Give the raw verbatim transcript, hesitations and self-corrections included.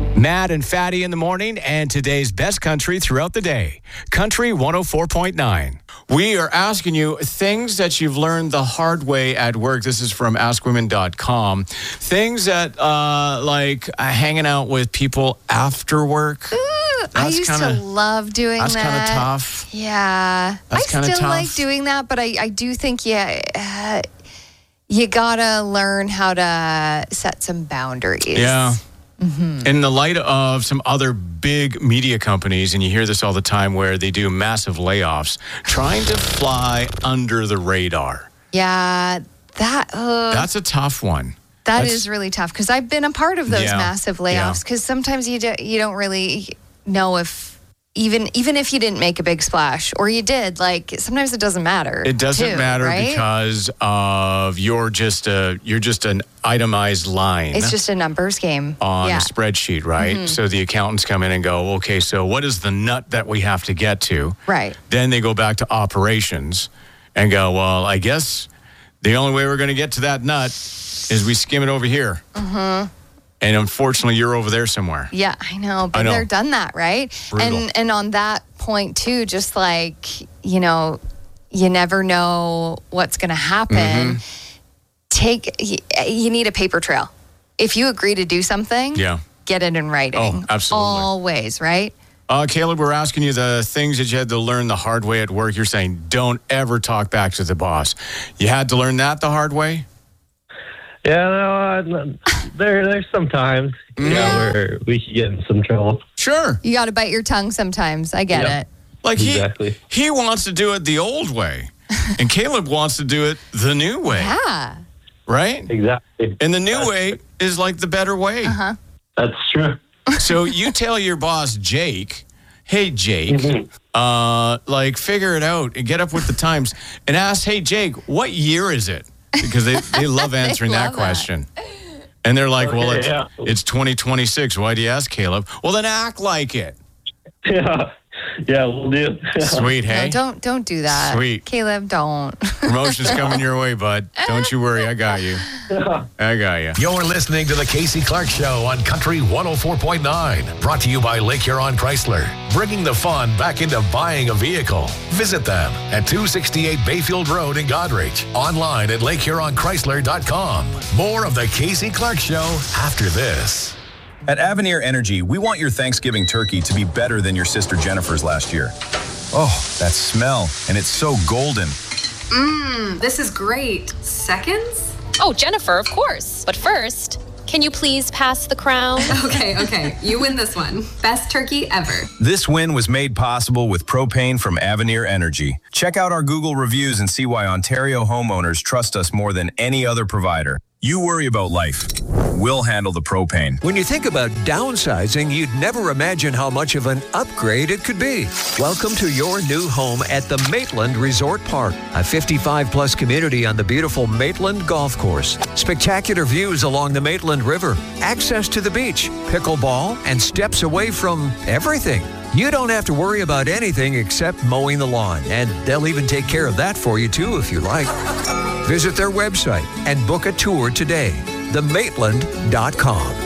Matt and Fatty in the morning, and today's best country throughout the day. Country one oh four point nine. We are asking you things that you've learned the hard way at work. This is from ask women dot com. Things that, uh, like uh, hanging out with people after work. Ooh, I used kinda, to love doing that's that. That's kind of tough. Yeah. That's I still tough. like doing that, but I, I do think, yeah, uh, you gotta learn how to set some boundaries. Yeah. Mm-hmm. In the light of some other big media companies, and you hear this all the time where they do massive layoffs, trying to fly under the radar. Yeah, that uh, That's a tough one. That That's, is really tough because I've been a part of those yeah, massive layoffs because yeah. sometimes you, do, you don't really know if Even even if you didn't make a big splash, or you did, like sometimes it doesn't matter. It doesn't too, matter right? because of you're just a you're just an itemized line. It's just a numbers game on yeah. a spreadsheet, right? Mm-hmm. So the accountants come in and go, okay, so what is the nut that we have to get to? Right. Then they go back to operations and go, well, I guess the only way we're going to get to that nut is we skim it over here. Mm-hmm. And unfortunately, you're over there somewhere. Yeah, I know. But I know. they're done that, right? Brutal. And and on that point, too, just like, you know, you never know what's going to happen. Mm-hmm. Take, you, you need a paper trail. If you agree to do something, yeah. get it in writing. Oh, absolutely. Always, right? Uh, Caleb, we're asking you the things that you had to learn the hard way at work. You're saying don't ever talk back to the boss. You had to learn that the hard way? Yeah, no, uh, there, there's some times yeah. know, where we could get in some trouble. Sure. You got to bite your tongue sometimes. I get yeah. it. Like exactly. he, he wants to do it the old way, and Caleb wants to do it the new way. Yeah. Right? Exactly. And the new That's way true. is like the better way. Uh-huh. That's true. So you tell your boss, Jake, hey, Jake, mm-hmm. uh, like figure it out and get up with the times and ask, hey, Jake, what year is it? Because they, they love answering they that love question. That. And they're like, okay, well, it's, yeah. it's twenty twenty-six. Why do you ask, Caleb? Well, then act like it. Yeah. Yeah, we'll do. Sweet, hey? No, don't, don't do that. Sweet. Caleb, don't. Promotion's coming your way, bud. Don't you worry. I got you. I got you. You're listening to the Casey Clark Show on Country one oh four point nine. Brought to you by Lake Huron Chrysler. Bringing the fun back into buying a vehicle. Visit them at two sixty-eight Bayfield Road in Goderich. Online at lake huron chrysler dot com. More of the Casey Clark Show after this. At Avenir Energy, we want your Thanksgiving turkey to be better than your sister Jennifer's last year. Oh, that smell, and it's so golden. Mmm, this is great. Seconds? Oh, Jennifer, of course. But first, can you please pass the crown? Okay, okay. You win this one. Best turkey ever. This win was made possible with propane from Avenir Energy. Check out our Google reviews and see why Ontario homeowners trust us more than any other provider. You worry about life. We'll handle the propane. When you think about downsizing, you'd never imagine how much of an upgrade it could be. Welcome to your new home at the Maitland Resort Park, a fifty-five plus community on the beautiful Maitland Golf Course. Spectacular views along the Maitland River, access to the beach, pickleball, and steps away from everything. You don't have to worry about anything except mowing the lawn, and they'll even take care of that for you too if you like. Visit their website and book a tour today, the maitland dot com.